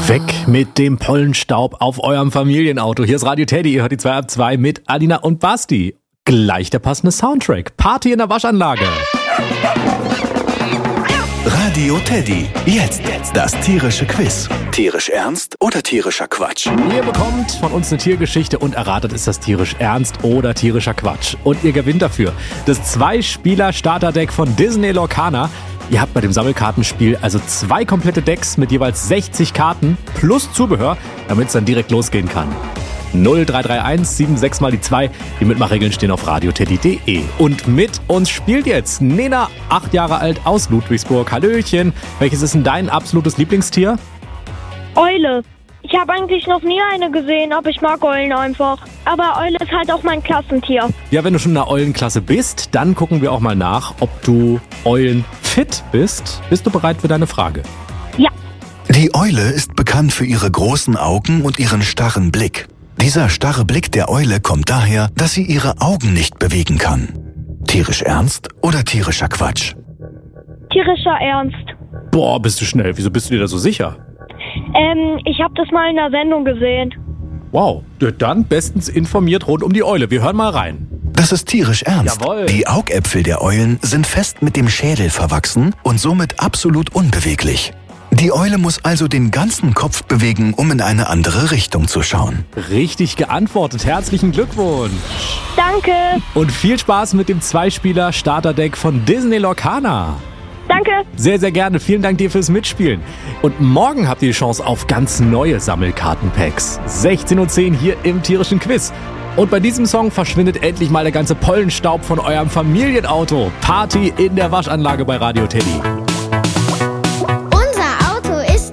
Weg mit dem Pollenstaub auf eurem Familienauto. Hier ist Radio Teddy, ihr hört die 2 ab 2 mit Alina und Basti. Gleich der passende Soundtrack. Party in der Waschanlage. Radio Teddy. Jetzt das tierische Quiz. Tierisch ernst oder tierischer Quatsch? Ihr bekommt von uns eine Tiergeschichte und erratet, ist das tierisch ernst oder tierischer Quatsch. Und ihr gewinnt dafür das 2-Spieler-Starterdeck von Disney Lorcaner. Ihr habt bei dem Sammelkartenspiel also 2 komplette Decks mit jeweils 60 Karten plus Zubehör, damit es dann direkt losgehen kann. 0331 76 mal die 2. Die Mitmachregeln stehen auf radioteddy.de. Und mit uns spielt jetzt Nena, 8 Jahre alt, aus Ludwigsburg. Hallöchen. Welches ist denn dein absolutes Lieblingstier? Eule. Ich habe eigentlich noch nie eine gesehen, aber ich mag Eulen einfach. Aber Eule ist halt auch mein Klassentier. Ja, wenn du schon in der Eulenklasse bist, dann gucken wir auch mal nach, ob du eulenfit bist. Bist du bereit für deine Frage? Ja. Die Eule ist bekannt für ihre großen Augen und ihren starren Blick. Dieser starre Blick der Eule kommt daher, dass sie ihre Augen nicht bewegen kann. Tierisch ernst oder tierischer Quatsch? Tierischer Ernst. Boah, bist du schnell. Wieso bist du dir da so sicher? Ich habe das mal in einer Sendung gesehen. Wow, dann bestens informiert rund um die Eule. Wir hören mal rein. Das ist tierisch ernst. Jawohl. Die Augäpfel der Eulen sind fest mit dem Schädel verwachsen und somit absolut unbeweglich. Die Eule muss also den ganzen Kopf bewegen, um in eine andere Richtung zu schauen. Richtig geantwortet. Herzlichen Glückwunsch. Danke. Und viel Spaß mit dem 2-Spieler-Starterdeck von Disney Lorcaner. Danke. Sehr, sehr gerne. Vielen Dank dir fürs Mitspielen. Und morgen habt ihr die Chance auf ganz neue Sammelkartenpacks. 16:10 Uhr hier im tierischen Quiz. Und bei diesem Song verschwindet endlich mal der ganze Pollenstaub von eurem Familienauto. Party in der Waschanlage bei Radio Teddy.